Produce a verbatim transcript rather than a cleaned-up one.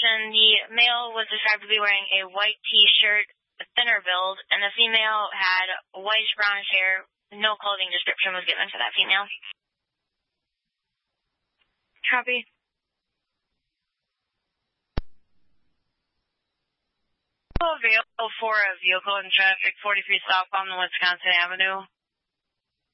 description, the male was described to be wearing a white T-shirt, a thinner build, and the female had whitish-brownish hair. No clothing description was given for that female. Copy. Available for a vehicle in traffic forty-three southbound on Wisconsin Avenue.